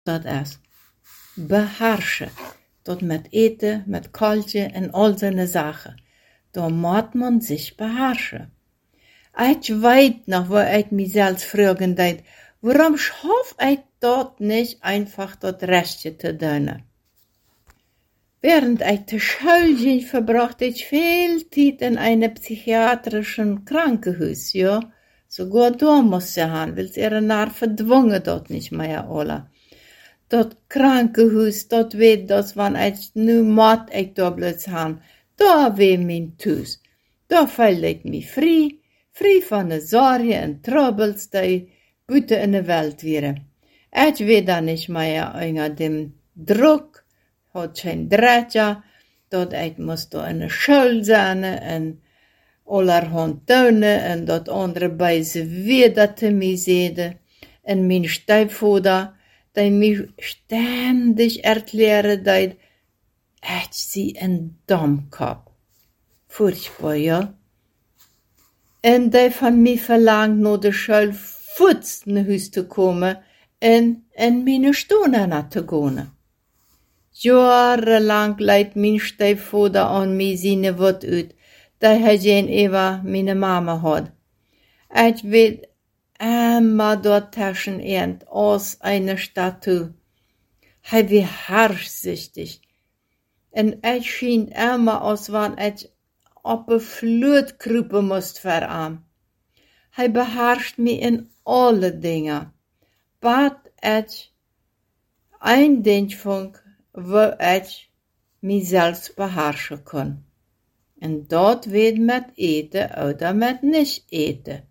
dat is. Beherrschen. Dat met eten, met kaltje en al seine Sachen. Da moet man sich beherrschen. Ich weet noch, wo ich mich selbst fragen deed, warum schaff ich dort nicht einfach das Rechte zu tun? Während ich zur Schule ging, verbrachte ich viel Zeit in einem psychiatrischen Krankenhaus, ja. Sogar da musste ich hin, weil ihre Nerven verdwungen dort nicht mehr alle. Dat Krankenhaus, dat weet dat wann ich nu mat ich da bloß hin. Da weh mein Tus. Da fühl ich mich frei von den Sorgen und Troubles, die buiten in der Welt wären. Ich weet da nicht mehr unter dem Druck, hat kein Drehtja, dat ich muss da in der Schule sein und allerhand tun und dat andere beise wieder zu mir sehen. Und mein Stiefvater, die mich ständig erklären, dass ich sie ein Dummkopf. Furchtbar, ja. Und die von mir verlangt, nach der Schule futz nach Hause zu kommen und in meine Stunde zu gehen. Jahrelang leidt mein Stiefvater an mir seine Wut uit, da er gehen über meine Mama hat. Ich weet immer dort taschen ernt aus einer Statue. Hij wie hartsächtig. Und ich schien immer aus, wann ich op een vloed kruipen moest voor hem. Hij beherrscht mich in alle Dinge. Bat ich ein Ding von, wo ich mich selbst beherrschen kann. Und dort wird mit eten oder mit nicht eten.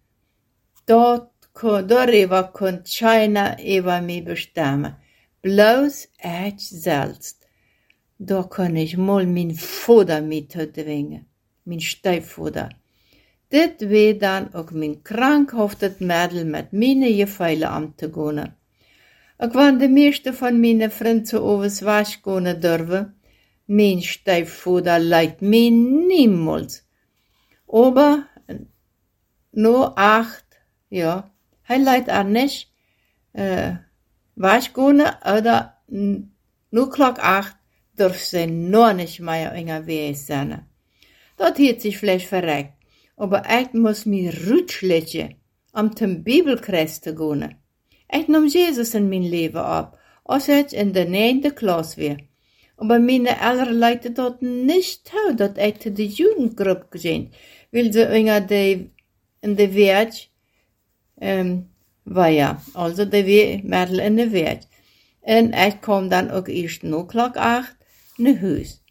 Darüber kann keiner über mich bestimmen. Bloß ich selbst. Da kann ich mal mein Vater mitdwingen. Mein Stiefvater. Dit wird dann auch mein krankhaftes Mädel mit meine Gefeile am zu gehen. Auch wenn die meisten von meinen Freunden zu over's Wasch gehen dürfen, mein Stiefvater leidt mir niemals. Aber nur 8, ja, er leidt auch nicht, Wasch gehen oder nur Klock 8 darf sie noch nicht mehr unterwegs sein. Das hat sich vielleicht verreckt, aber ich muss mich rutschlechen, um zum Bibelkreis zu gehen. Ich nahm Jesus in mein Leben ab, als ich in der 9. Klasse war. Aber meine Eltern leiten dort nicht zu, dass ich zu der Jugendgruppe ging, weil sie in der Welt war ja, also die Mädel in der Welt. Und ich kom dann auch erst noch Klock 8 nach Haus.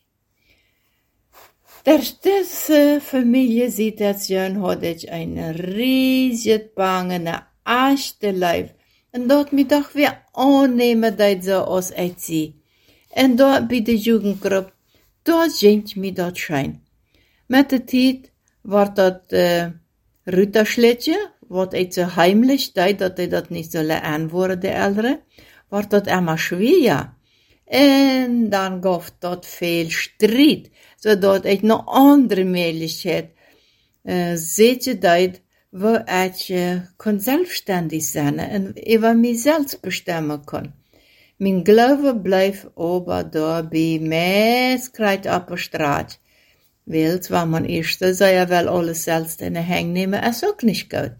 Durch diese Familiensituation hatte ich eine riesig bange, erste Leib. Und dort mich doch weer annehmen, dass so als ich sie. Und dort bei der Jugendgruppe, dort schenkt mir dort schein. Mit der Zeit war dort Ritterschlittje, wat ich so heimlich deed, dass ich das nicht so antworten, die Ältere, war dort immer schwer. Und dann gab dort viel Streit, so dass ich noch andere Möglichkeit seht ihr dort, wo ich kann selbstständig sein und über mich selbst bestimmen kann. Mein Glaube bleibt aber da bei Messkreuz auf der Straße. Weil, wenn man erst so ja wel alles selbst in den Häng nehmen, ist auch nicht gut.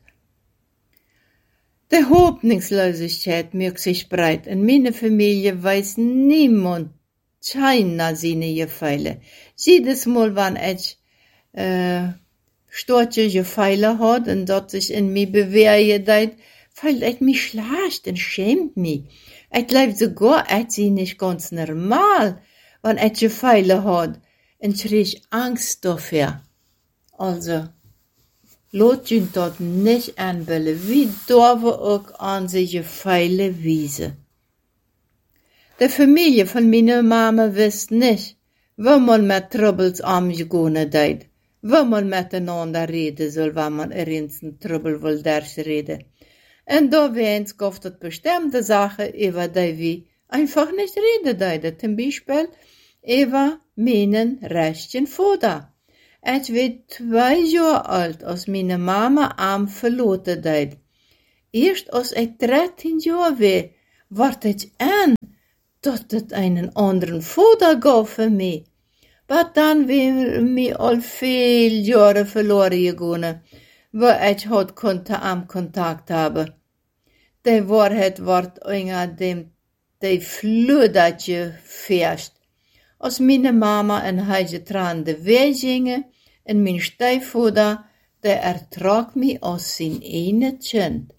Die Hoffnungslosigkeit macht sich breit. In meiner Familie weiß niemand keiner seine Gefeile. Jedes Mal, wenn ich starke Gefeile hat und dort sich in mir bewegt, fühlt ich mich schlecht und schämt mich. Ich glaube sogar, ich bin nicht ganz normal, wenn ich Gefeile hat und krieg Angst dafür. Also, lot ihn dort nicht anbellen, wie darf auch an sich Gefeile wiesen. Die Familie von meiner Mama wisst nicht, wo man mit Troubles umgehen deit, wo man miteinander reden soll, wenn man einen Trouble will durchreden. Und da wens gab es bestimmte Sachen, über die wir einfach nicht reden deuten. Zum Beispiel über meinen rechten Vater. Ich war 2 Jahre alt, als meine Mama am verloren deed. Erst als ich 13 Jahre war, wart ich an, dat het einen anderen Vater gab für mich. Aber dann wir mir all viel Jahre verloren gegangen, wo ich hat Kontakt habe. Die Wahrheit wordt einer dem die Flödatje fährst. Als meine Mama en hij getrande Weg gingen, en mijn stiefvader, der ertrag mich als zijn ene kind.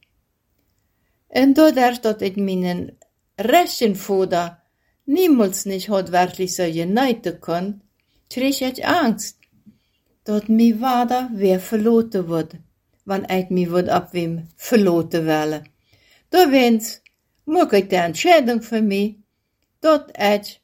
En doordat ik mijn rechten vader niemals nicht had wirklich so geneiden kon, kreeg ik Angst, dat mijn vader weer verloten wordt, wanneer ik mij wordt op wem verloten willen. Da wens, maak ik de Entscheidung für mich, dat ik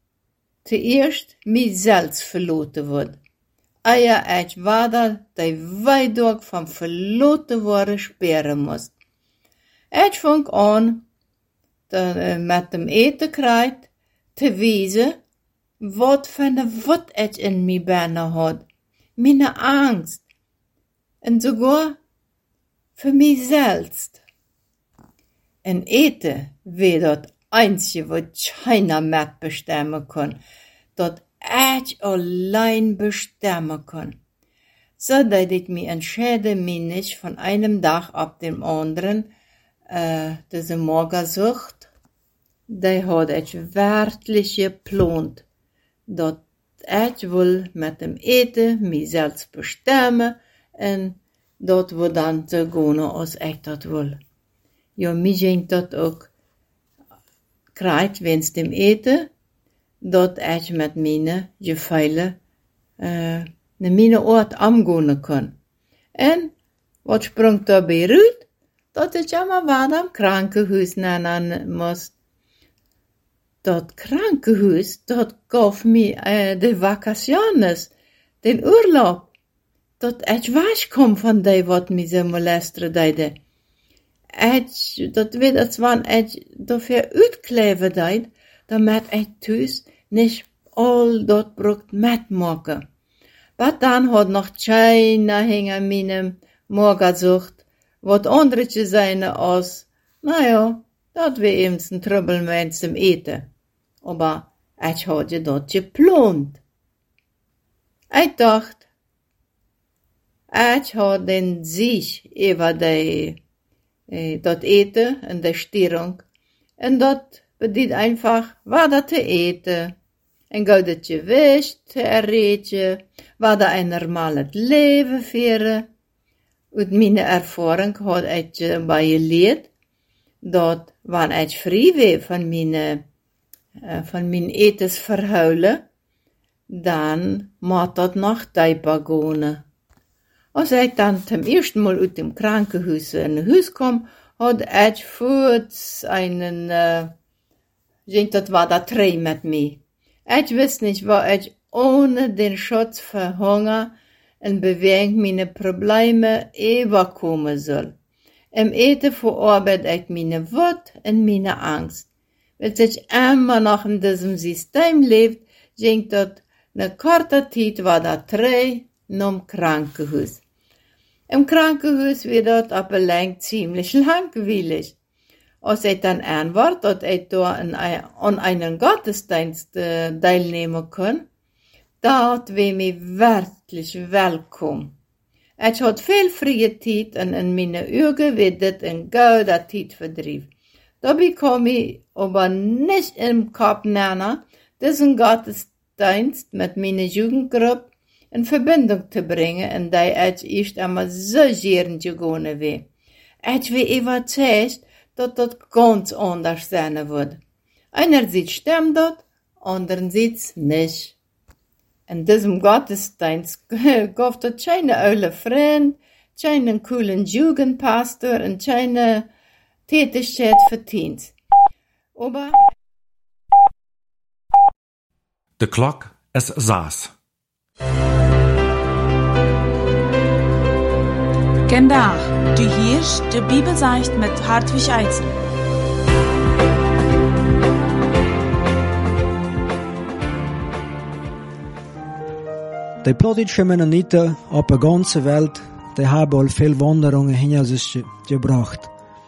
zuerst mich selbst verloten wordt. Eier ich vader die Weidog vom verloten worden speren moest. Ich fang an, met dem eten krijgt, te wezen, wat ich in mij binnen had. Meine Angst. En sogar für mich selbst. En eten wie dat einzige, wat keiner met bestemmen kann, dat ich allein bestemmen kann. So dat ich mich entscheide, mich nicht von einem Tag ab dem anderen, diese Magersucht, die hat ich wirklich geplant, dat ich will mit dem Eten mich selbst bestemmen en dat we dan te gaan als ich dat will. Ja, mich ging dat ook krijgt wens dem Eten, dat ich mit meine Gefühle ne meine Ort amgehen kann. En wat springt dabei raus? Dat ich immer weiter am Krankenhaus nennen muss. Dat Krankenhaus, dat gaf mir de Vacaciones, den Urlaub, dat ich wegkom von die, wat mir so molesteren deide. Dat weet als wann ich dafür uitkleven deid, damit ich thuis nicht all dat brucht mitmaken. Aber dann hat noch keiner hinter meinem Magersucht, wat andere seine als, naja, dat wir eben ein Trouble mit dem Eten. Aber ich hatte dat geplant. Ich dachte, ich hatte den Sieg über dat Eten und die Störung. Und dat bedient einfach, weiter zu eten. Ein gutes Gewicht zu erreichen, weiter ein normales Leben führen. Und meine Erfahrung hat ich dabei gelehrt, dat wenn ich frei war von meinen Etensverheulen, dann muss dat noch tiefer gehen. Als ich dann zum ersten Mal aus dem Krankenhaus in ein Haus kam, hat ich kurz einen, das war der Tränen mit mir. Ich wusste nicht, wo ich ohne den Schutz vor Hunger und Bewegung meine Probleme überkommen soll. Im Eten verarbeite ich meine Wut und meine Angst. Weil ich immer noch in diesem System lebt, ging dort eine kurze Zeit war der Tränen im Krankenhaus. Im Krankenhaus wird dort aber lang ziemlich langweilig. Als ich dann anwart, dass ich da an einen Gottesdienst teilnehmen kann, dort war mir wirklich willkommen. Ich hatte viel freie Zeit und in meinen Augen wird das ein guter Zeitvertrieb. Da bekam ich aber nicht im Kopf nennen, diesen Gottesdienst mit meiner Jugendgruppe in Verbindung zu bringen, in der ich erst einmal so gern gegangen war. Ich war überzeugt, dass das ganz anders sein wird. Einerseits stimmt das, andererseits nicht. In diesem Gottesdienst gab es keine alte Freund, keinen coolen Jugendpastor und keine Tätigkeit für Teens. Aber De klok is 6. Vandaag, du hörst de Bibelsicht mit Hartwig Eidsen. Die plottische Mennoniten auf der ganzen Welt, die haben all viel Wanderungen hinter sich gebracht.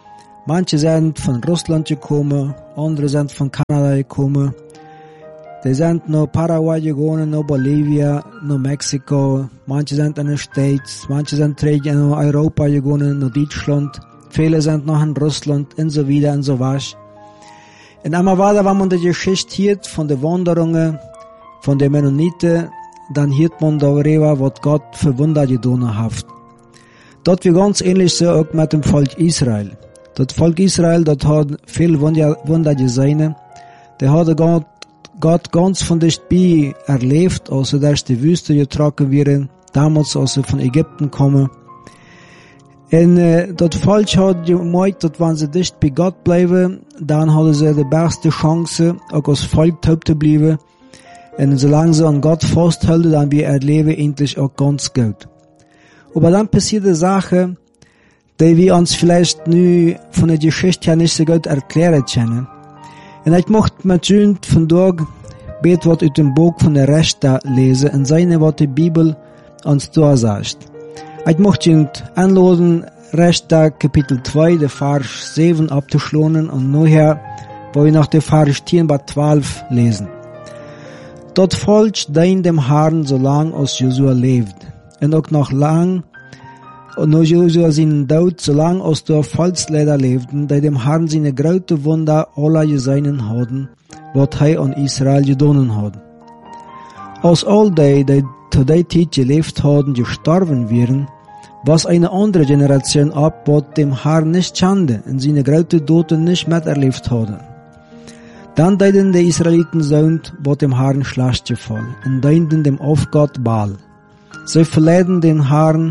Manche sind von Russland gekommen, andere sind von Kanada gekommen. Die sind nach Paraguay gegangen, nach Bolivien, nach Mexiko. Manche sind in den States, manche sind nach Europa gegangen, nach Deutschland. Viele sind noch in Russland und so wieder und so was. Und einmal weiter, wenn man die Geschichte hört von den Wanderungen, von den Mennoniten, dann hört man darüber, was Gott für Wunder getan hat. Dort wie ganz ähnlich so auch mit dem Volk Israel. Das Volk Israel, das hat viel Wunder gesehen. Der hat Gott ganz von dicht bei erlebt, also dass die Wüste getrocken wird, damals als sie von Ägypten kommen. Und das Volk hat gemeint, dass wenn sie dicht bei Gott bleiben, dann haben sie die beste Chance, auch als Volk taub zu bleiben. Und solange sie an Gott festhalten, dann wird ihr Leben endlich auch ganz gut. Aber dann passiert eine Sache, die wir uns vielleicht nu von der Geschichte her nicht so gut erklären können. Und ich möchte mit Ihnen von dort bet was aus dem Buch von der Richter lesen und seine, was die Bibel uns da sagt. Ich möchte Ihnen anladen, Richter Kapitel 2, der Vers 7 abzuschlonen und nachher, wo wir nach der Vers 10 bis 12 lesen. Dort Volk dient dem Herrn, solange als Josua lebt. Und auch noch lang, und nach Josua seinen Tod, solange als der Volksleiter lebten, die dem Herrn seine große Wunder aller gesehen haben, was er an Israel getan hat. Als all die zu der Zeit gelebt haben, gestorben wären, was eine andere Generation ab, was dem Herrn nicht schande und seine große Taten nicht miterlebt haben. Dann deuten die Israeliten sind, was dem Herrn schlecht gefallen, und dienten dem Aufgott Baal. Sie verleiten den Herrn,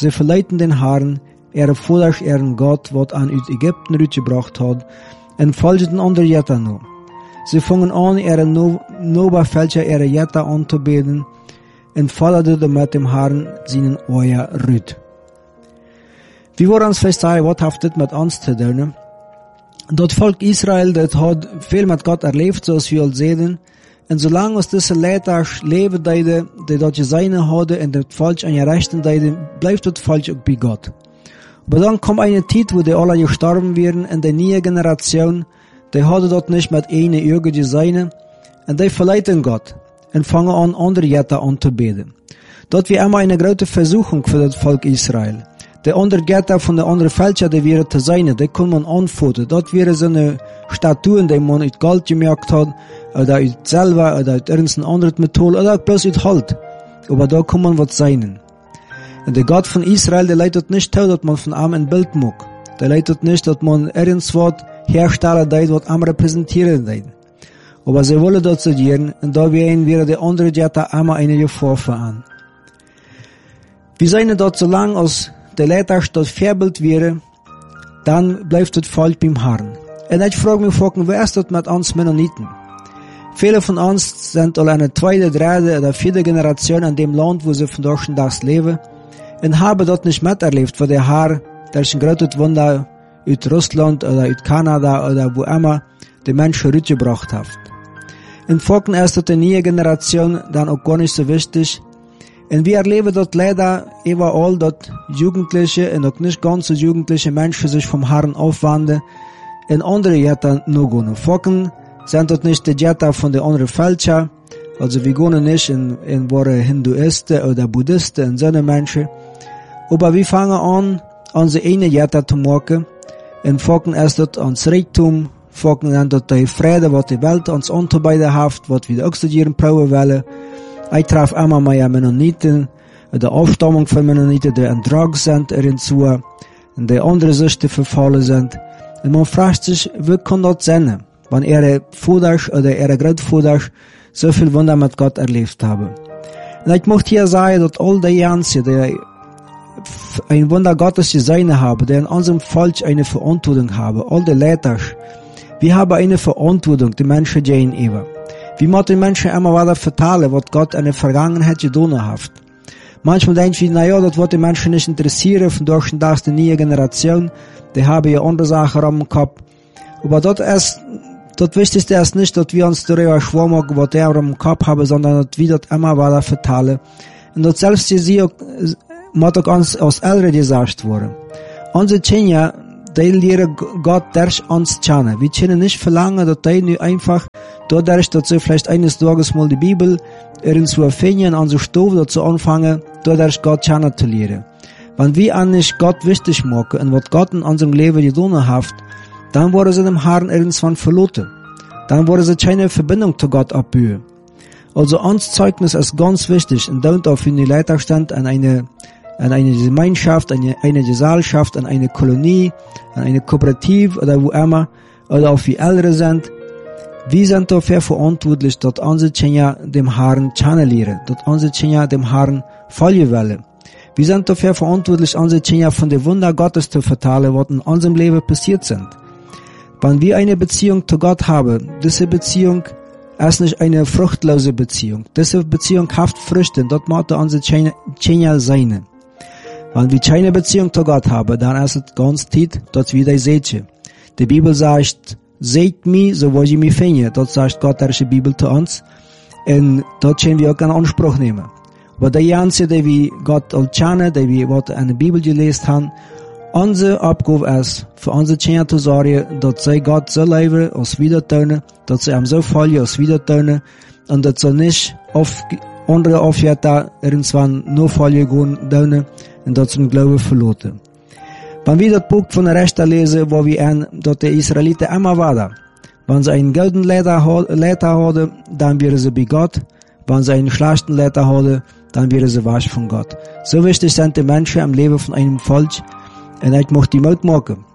ihre Vater, ihren Gott, was an aus Ägypten rausgebracht hat, und folgten andere Götter noch. Sie fangen an, ihre Nobelfälscher, ihre Götter anzubeten, und forderten mit dem Herrn seinen Euer rüt. Wir wollen uns vielleicht sagen, was hat das mit uns zu tun? Das Volk Israel, das hat viel mit Gott erlebt, so als wir all sehen. Und solange es diese Leiter leben, die dort gesehen haben, und das Volk an ihr Rechten, bleibt das Volk auch bei Gott. Aber dann kommt eine Zeit, wo die alle gestorben werden, und die neue Generation, die hat dort nicht mit einer Auge gesehen, und die verleiten Gott, und fangen an, andere Götter anzubeten. Dort wie immer eine große Versuchung für das Volk Israel. Die andere Götter von den anderen Fälschern, die wären zu sein, die kann man anfoten. Dort wäre so eine Statuen, die man aus Gold gemerkt hat, oder aus Silber, oder aus irgendeinem anderen Metall, oder bloß aus Holz. Aber da kann man was sein. Und der Gott von Israel, der leitet nicht zu, dass man von ihm ein Bild mag. Der leitet nicht, dass man irgendwas herstellen darf, was ihm repräsentieren darf. Aber sie wollen das studieren, und da wäre die andere Götter immer eine Gefahr für an. Wir seien dort so lang, als der Leiter das Vorbild wäre, dann bleibt das Volk beim Herrn. Und ich frage mich, wer ist das mit uns Mennoniten? Viele von uns sind all eine zweite, dritte oder vierte Generation in dem Land, wo sie von durchschnittlich leben, und haben dort nicht miterlebt, wo der Herr, durch ein großes Wunder aus Russland oder aus Kanada oder wo immer die Menschen rübergebracht hat. In Folgen ist das die neue Generation dann auch gar nicht so wichtig. Und wir erleben dort leider überall, dass Jugendliche und auch nicht ganz so jugendliche Menschen sich vom Herrn aufwenden und andere Götter nur gehen. Folgen sind dort nicht die Götter von den anderen Völkern, also wir gehen nicht in wahre Hinduisten oder Buddhisten und so eine Menschen. Aber wir fangen an, unsere eigene Götter zu machen und folgen erst dort ans Reichtum, folgen dann dort die Friede, was die Welt uns unterbeide hat, was wir auch studieren brauchen wollen. Ich treffe immer mehr Mennoniten, die Aufstammung von Mennoniten, die in Drugs sind, hinzu, und die andere Süchte verfallen sind. Und man fragt sich, wie kann das sein, wenn ihre Väter oder ihre Großväter so viel Wunder mit Gott erlebt haben. Und ich möchte hier sagen, dass all die Ganzen, die ein Wunder Gottes gesehen haben, die in unserem Volk eine Verantwortung haben, all die Leiter, wir haben eine Verantwortung, die Menschen gegenüber. Wie muss die Menschen immer weiter vertellen, was Gott in der Vergangenheit getan hat. Manchmal denken wir, naja, das wird die Menschen nicht interessieren, von durch die neue Generation, die haben ja andere Sachen am Kopf. Aber das Wichtigste ist nicht, dass wir uns darüber schwammen, was die am Kopf haben, sondern dass wir das immer weiter vertellen. Und das selbst sie muss auch uns als Ältere gesagt worden. Unsere Kinder, die leren Gott durch uns kennen. Wir können nicht verlangen, dass die nu einfach, dadurch, dass sie vielleicht eines Tages mal die Bibel irgendwo finden, an so Stoff, dass sie anfangen, dadurch Gott kennen zu lernen. Wenn wir an nicht Gott wichtig machen und was Gott in unserem Leben getan hat, dann worden sie dem Herrn irgendwann verloren. Dann worden sie keine Verbindung zu Gott abbauen. Also uns Zeugnis ist ganz wichtig und don't auf in die Leiterstand an eine Gemeinschaft, an eine Gesellschaft, an eine Kolonie, an eine Kooperative oder wo immer, oder auf wie Ältere sind. Wir sind dafür verantwortlich, dass unsere Kinder dem Herrn kennenlernen, dass unsere Kinder dem Herrn folgen wollen. Wir sind dafür verantwortlich, unsere Kinder von den Wunder Gottes zu verteilen, was in unserem Leben passiert sind. Wenn wir eine Beziehung zu Gott haben, diese Beziehung ist nicht eine fruchtlose Beziehung. Diese Beziehung hat Früchte, das muss unsere Kinder sein. Wenn wir keine Beziehung zu Gott haben, dann ist es ganz Zeit, dass wir das sehen. Die Bibel sagt, seht mich, so wollt ihr mich finden. Das sagt Gott durch die Bibel zu uns. Und das können wir auch in Anspruch nehmen. Aber die ganze, die wir Gott auch kennen, die wir was in der Bibel gelesen haben, unsere Aufgabe ist, für unsere Kinder zu sorgen, dass sie Gott so leben, als wieder tun, dass sie ihm so folgen, als wieder tun, und dass sie nicht auf andere Aufjäger irgendwann nur folgen gehen, und dat zum Glauben verloren. Wenn wir das Buch von der Richter lesen, wo wir an, dass die Israeliten immer waren, wenn sie einen golden Leiter haben, dann wären sie bei Gott, wenn sie einen schlechten Leiter haben, dann wären sie weit von Gott. So wichtig sind die Menschen im Leben von einem Volk, und ich möchte die Mut machen.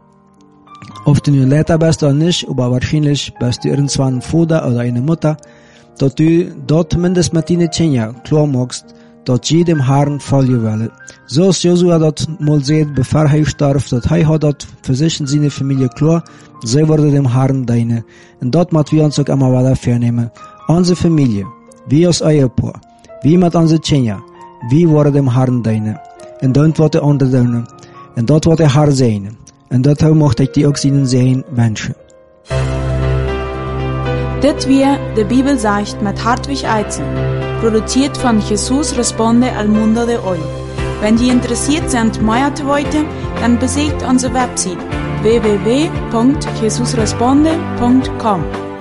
Ob du ein Leiter bist oder nicht, aber wahrscheinlich bist du irgendwann ein Vater oder eine Mutter, dass du dort zumindest mit deinen Kindern klar machst, dass sie dem Herrn folgen wollen. So als Josua das mal sieht, bevor er starb, dass er hat das für sich und seine Familie klar, sie wurde dem Herrn deine. Und dort müssen wir uns auch immer weiter vornehmen. Unsere Familie, wir als Ehepaar, wir mit unseren Kindern, wir worden dem Herrn deine. Und dort wird er andere und dort wird der Herr sehen. Und dort möchte ich die auch seinen Sehen wünschen. Das wir die Bibel sagt mit Hartwig Eizen, produziert von Jesus Responde al Mundo de Hoy. Wenn die interessiert sind, mehr zu wissen, dann besucht unsere Website www.jesusresponde.com.